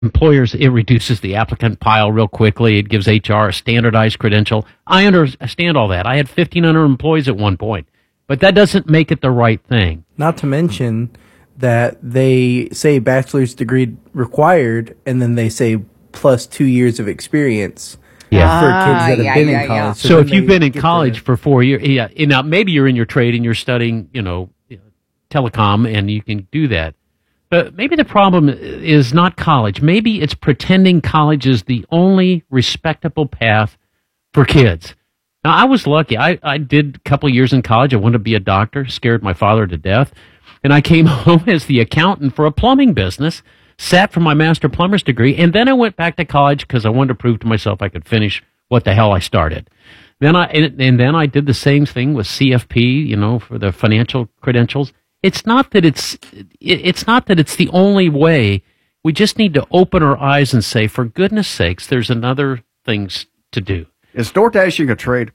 employers, it reduces the applicant pile real quickly. It gives HR a standardized credential. I understand all that. I had 1,500 employees at one point, but that doesn't make it the right thing. Not to mention that they say bachelor's degree required, and then they say plus 2 years of experience. Yeah. For kids that have been in college. So if you've been in college for 4 years, now maybe you're in your trade and you're studying, telecom, and you can do that. But maybe the problem is not college. Maybe it's pretending college is the only respectable path for kids. Now, I was lucky. I did a couple of years in college. I wanted to be a doctor, scared my father to death. And I came home as the accountant for a plumbing business, sat for my master plumber's degree, and then I went back to college because I wanted to prove to myself I could finish what the hell I started. Then I did the same thing with CFP, for the financial credentials. It's not that it's the only way. We just need to open our eyes and say, for goodness sakes, there's another things to do. Is door dashing a trade?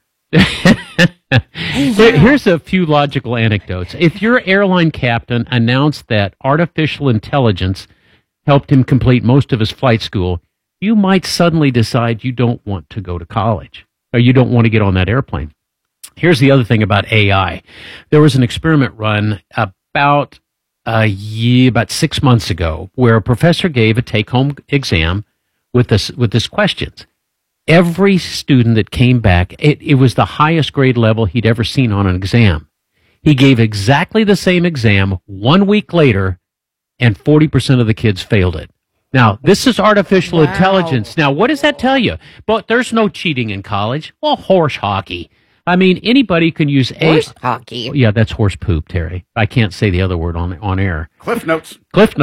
Here's a few logical anecdotes. If your airline captain announced that artificial intelligence helped him complete most of his flight school, you might suddenly decide you don't want to go to college or you don't want to get on that airplane. Here's the other thing about AI. There was an experiment run about 6 months ago where a professor gave a take-home exam with this questions. Every student that came back, it was the highest grade level he'd ever seen on an exam. He gave exactly the same exam 1 week later, and 40% of the kids failed it. Now, this is artificial intelligence. Now, what does that tell you? But there's no cheating in college. Well, horse hockey. I mean, anybody can use horse hockey. Yeah, that's horse poop, Terry. I can't say the other word on air. Cliff Notes.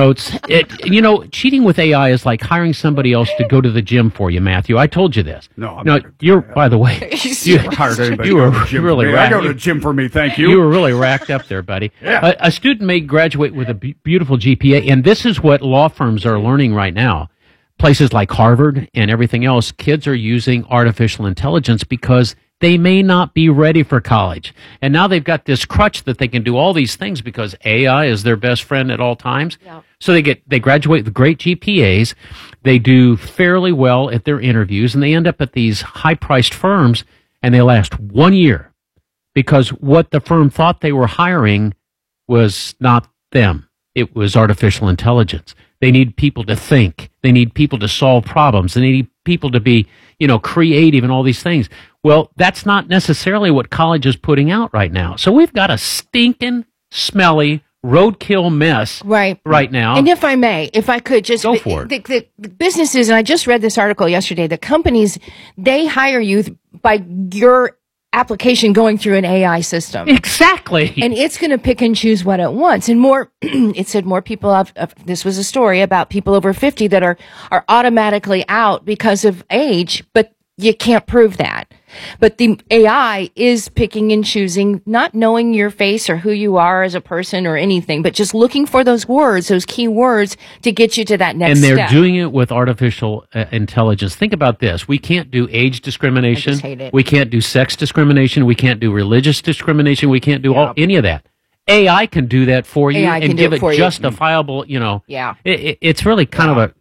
Cheating with AI is like hiring somebody else to go to the gym for you, Matthew. I told you this. No, you're, by the way, you were really I go to the gym for me, thank you. You were really racked up there, buddy. Yeah. A student may graduate with a beautiful GPA, and this is what law firms are learning right now. Places like Harvard and everything else, kids are using artificial intelligence because they may not be ready for college. And now they've got this crutch that they can do all these things because AI is their best friend at all times. Yeah. So they graduate with great GPAs. They do fairly well at their interviews, and they end up at these high-priced firms, and they last 1 year because what the firm thought they were hiring was not them. It was artificial intelligence. They need people to think. They need people to solve problems. They need people to be, creative and all these things. Well, that's not necessarily what college is putting out right now. So we've got a stinking, smelly, roadkill mess right now. And if I could just go for it. The businesses, and I just read this article yesterday, the companies, they hire you by your application going through an AI system. Exactly. And it's going to pick and choose what it wants. And it said more people this was a story about people over 50 that are automatically out because of age, but you can't prove that. But the AI is picking and choosing, not knowing your face or who you are as a person or anything, but just looking for those words, those key words to get you to that next step. And they're doing it with artificial intelligence. Think about this. We can't do age discrimination. I just hate it. We can't do sex discrimination. We can't do religious discrimination. We can't do any of that. AI can do that for you and give it justifiable, Yeah. It's really kind of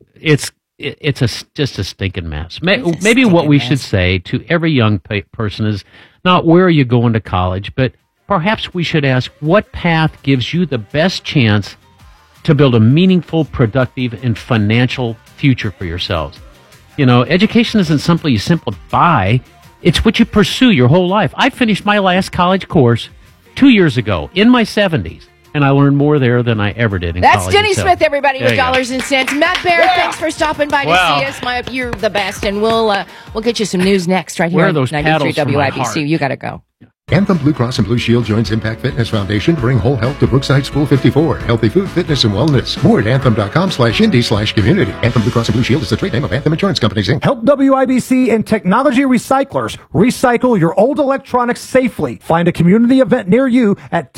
just a stinking mess. Maybe what we should say to every young person is not where are you going to college, but perhaps we should ask what path gives you the best chance to build a meaningful, productive, and financial future for yourselves. Education isn't something you simply buy. It's what you pursue your whole life. I finished my last college course 2 years ago in my 70s. And I learned more there than I ever did in college. That's Denny Smith, everybody, with Dollars go. and Cents. Matt Baer, thanks for stopping by to see us. You're the best, and we'll get you some news next right here on 93 WIBC. You got to go. Anthem Blue Cross and Blue Shield joins Impact Fitness Foundation to bring whole health to Brookside School 54. Healthy food, fitness, and wellness. More at anthem.com/indy/community. Anthem Blue Cross and Blue Shield is the trade name of Anthem Insurance Companies, Inc. Help WIBC and Technology Recyclers recycle your old electronics safely. Find a community event near you at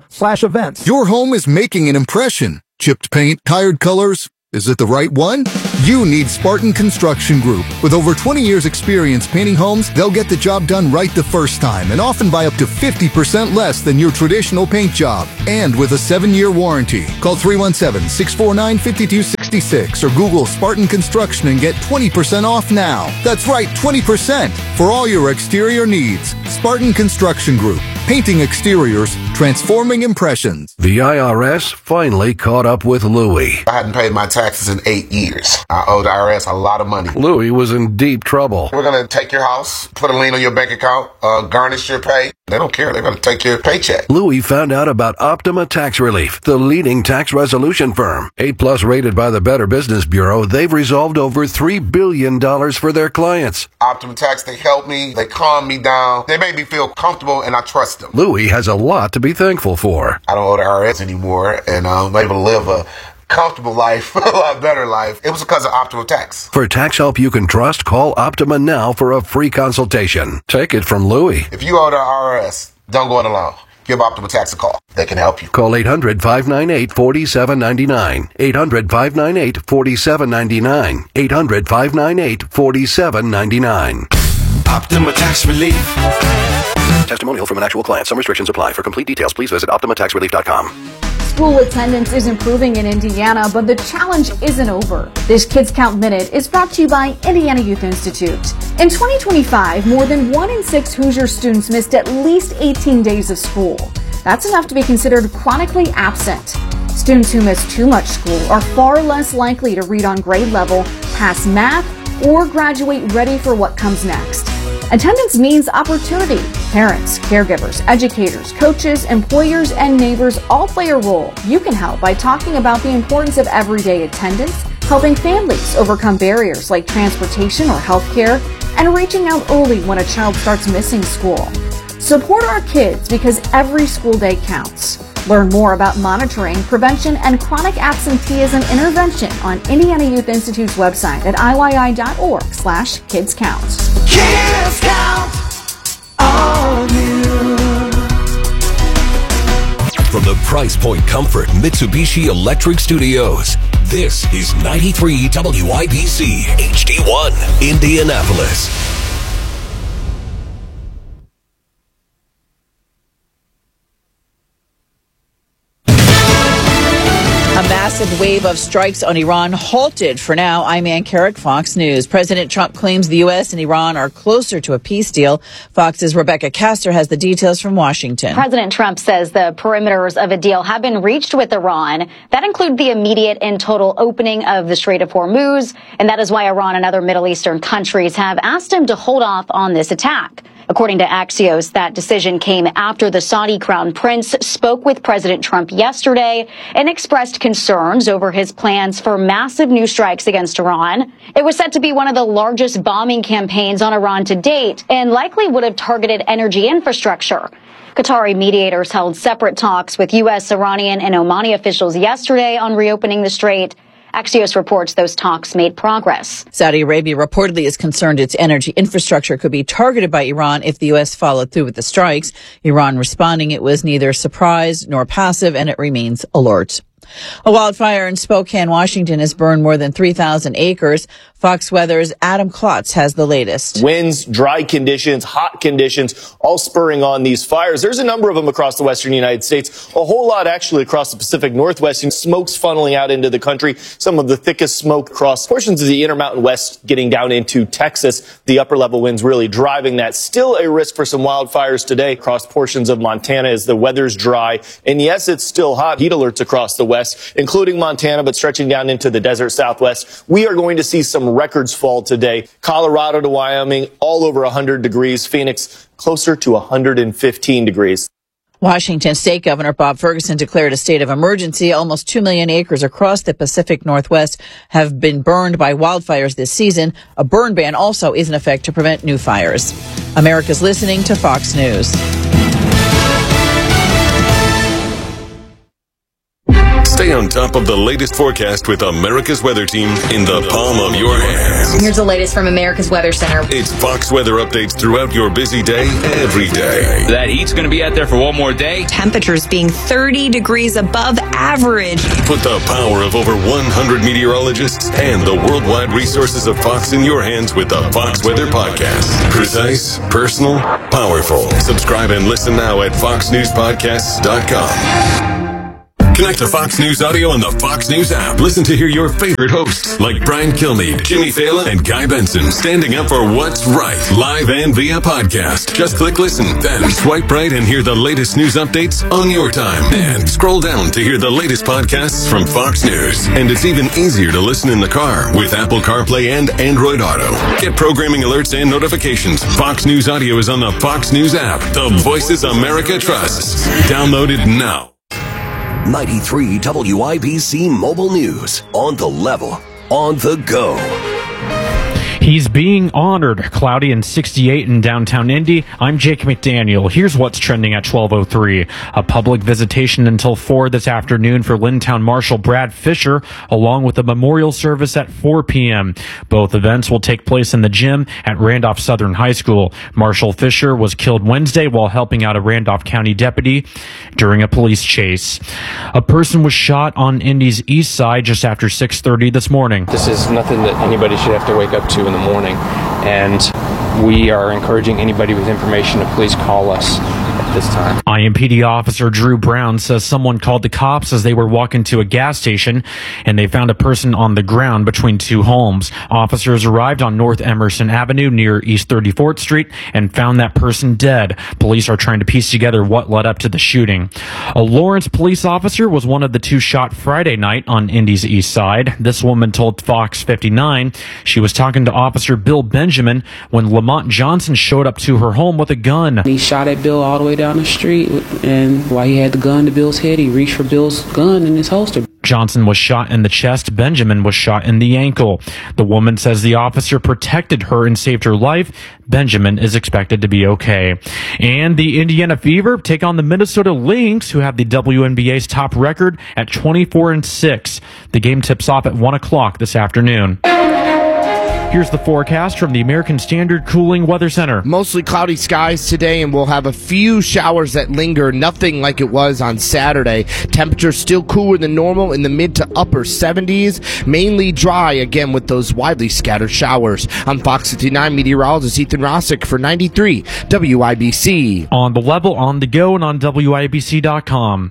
tech-recyclers.com/events. Your home is making an impression. Chipped paint, tired colors. Is it the right one? You need Spartan Construction Group. With over 20 years experience painting homes, they'll get the job done right the first time and often by up to 50% less than your traditional paint job. And with a 7-year warranty. Call 317-649-5266 or Google Spartan Construction and get 20% off now. That's right, 20% for all your exterior needs. Spartan Construction Group. Painting exteriors, transforming impressions. The IRS finally caught up with Louie. I hadn't paid my taxes in 8 years. I owed the IRS a lot of money. Louie was in deep trouble. We're going to take your house, put a lien on your bank account, garnish your pay. They don't care. They're going to take your paycheck. Louie found out about Optima Tax Relief, the leading tax resolution firm. 8+ rated by the Better Business Bureau, they've resolved over $3 billion for their clients. Optima Tax, they help me. They calm me down. They make me feel comfortable, and I trust them. Louie has a lot to be thankful for. I don't owe the IRS anymore, and I'm able to live a comfortable life, a lot better life. It was because of Optima Tax. For tax help you can trust, call Optima now for a free consultation. Take it from Louie. If you owe the IRS, don't go it alone. Give Optima Tax a call. They can help you. Call 800-598-4799. 800-598-4799. 800-598-4799. Optima Tax Relief. Testimonial from an actual client. Some restrictions apply. For complete details, please visit OptimaTaxRelief.com. School attendance is improving in Indiana, but the challenge isn't over. This Kids Count Minute is brought to you by Indiana Youth Institute. In 2025, more than 1 in 6 Hoosier students missed at least 18 days of school. That's enough to be considered chronically absent. Students who miss too much school are far less likely to read on grade level, pass math, or graduate ready for what comes next. Attendance means opportunity. Parents, caregivers, educators, coaches, employers, and neighbors all play a role. You can help by talking about the importance of everyday attendance, helping families overcome barriers like transportation or healthcare, and reaching out early when a child starts missing school. Support our kids because every school day counts. Learn more about monitoring, prevention, and chronic absenteeism intervention on Indiana Youth Institute's website at iyy.org/kidscount. Kids Count all of you. From the Price Point Comfort Mitsubishi Electric Studios, this is 93 WIBC HD1, Indianapolis. A massive wave of strikes on Iran halted for now. I'm Ann Carrick, Fox News. President Trump claims the U.S. and Iran are closer to a peace deal. Fox's Rebecca Castor has the details from Washington. President Trump says the perimeters of a deal have been reached with Iran. That include the immediate and total opening of the Strait of Hormuz. And that is why Iran and other Middle Eastern countries have asked him to hold off on this attack. According to Axios, that decision came after the Saudi crown prince spoke with President Trump yesterday and expressed concerns over his plans for massive new strikes against Iran. It was said to be one of the largest bombing campaigns on Iran to date and likely would have targeted energy infrastructure. Qatari mediators held separate talks with U.S., Iranian, and Omani officials yesterday on reopening the strait. Axios reports those talks made progress. Saudi Arabia reportedly is concerned its energy infrastructure could be targeted by Iran if the U.S. followed through with the strikes. Iran responding it was neither surprised nor passive, and it remains alert. A wildfire in Spokane, Washington has burned more than 3,000 acres. Fox Weather's Adam Klotz has the latest. Winds, dry conditions, hot conditions, all spurring on these fires. There's a number of them across the western United States, a whole lot actually across the Pacific Northwest, and smoke's funneling out into the country. Some of the thickest smoke across portions of the Intermountain West getting down into Texas. The upper level winds really driving that. Still a risk for some wildfires today across portions of Montana as the weather's dry. And yes, it's still hot. Heat alerts across the west, including Montana, but stretching down into the desert Southwest. We are going to see some records fall today. Colorado to Wyoming, all over 100 degrees. Phoenix, closer to 115 degrees. Washington State Governor Bob Ferguson declared a state of emergency. Almost 2 million acres across the Pacific Northwest have been burned by wildfires this season. A burn ban also is in effect to prevent new fires. America's listening to Fox News. Stay on top of the latest forecast with America's Weather Team in the palm of your hands. Here's the latest from America's Weather Center. It's Fox weather updates throughout your busy day, every day. That heat's going to be out there for one more day. Temperatures being 30 degrees above average. Put the power of over 100 meteorologists and the worldwide resources of Fox in your hands with the Fox Weather Podcast. Precise, personal, powerful. Subscribe and listen now at foxnewspodcasts.com. Connect to Fox News Audio on the Fox News app. Listen to hear your favorite hosts like Brian Kilmeade, Jimmy Fallon, and Guy Benson standing up for what's right, live and via podcast. Just click listen, then swipe right and hear the latest news updates on your time. And scroll down to hear the latest podcasts from Fox News. And it's even easier to listen in the car with Apple CarPlay and Android Auto. Get programming alerts and notifications. Fox News Audio is on the Fox News app. The voices America trusts. Download it now. 93 WIBC Mobile News. On the level. On the go. He's being honored. Cloudy and 68 in downtown Indy. I'm Jake McDaniel. Here's what's trending at 12:03. A public visitation until 4 this afternoon for Lintown Marshal Brad Fisher, along with a memorial service at 4 p.m. Both events will take place in the gym at Randolph Southern High School. Marshal Fisher was killed Wednesday while helping out a Randolph County deputy during a police chase. A person was shot on Indy's east side just after 6:30 this morning. This is nothing that anybody should have to wake up to in the morning, and we are encouraging anybody with information to please call us at this time. IMPD officer Drew Brown says someone called the cops as they were walking to a gas station and they found a person on the ground between two homes. Officers arrived on North Emerson Avenue near East 34th Street and found that person dead. Police are trying to piece together what led up to the shooting. A Lawrence police officer was one of the two shot Friday night on Indy's east side. This woman told Fox 59 she was talking to Officer Bill Benjamin when Lamont Johnson showed up to her home with a gun. He shot at Bill all the way down the street, and while he had the gun to Bill's head, he reached for Bill's gun in his holster. Johnson was shot in the chest. Benjamin was shot in the ankle. The woman says the officer protected her and saved her life. Benjamin is expected to be okay. And the Indiana Fever take on the Minnesota Lynx, who have the WNBA's top record at 24-6. The game tips off at 1 o'clock this afternoon. Here's the forecast from the American Standard Cooling Weather Center. Mostly cloudy skies today, and we'll have a few showers that linger. Nothing like it was on Saturday. Temperatures still cooler than normal in the mid to upper 70s. Mainly dry, again, with those widely scattered showers. I'm Fox 59 meteorologist Ethan Rossick for 93 WIBC. On the level, on the go, and on WIBC.com.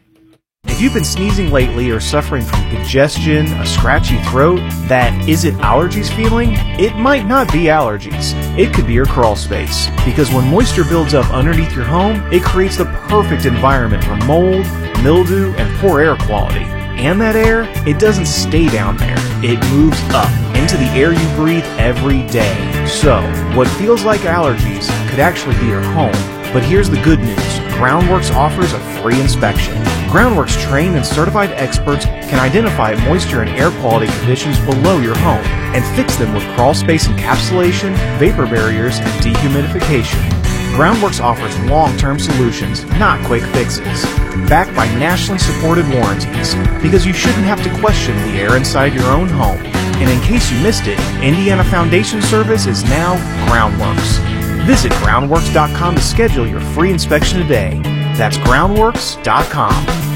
If you've been sneezing lately or suffering from congestion, a scratchy throat, that isn't allergies feeling, it might not be allergies. It could be your crawl space. Because when moisture builds up underneath your home, it creates the perfect environment for mold, mildew, and poor air quality. And that air, it doesn't stay down there. It moves up into the air you breathe every day. So, what feels like allergies could actually be your home. But here's the good news. Groundworks offers a free inspection. Groundworks trained and certified experts can identify moisture and air quality conditions below your home and fix them with crawl space encapsulation, vapor barriers, and dehumidification. Groundworks offers long-term solutions, not quick fixes. Backed by nationally supported warranties, because you shouldn't have to question the air inside your own home. And in case you missed it, Indiana Foundation Service is now Groundworks. Visit groundworks.com to schedule your free inspection today. That's groundworks.com.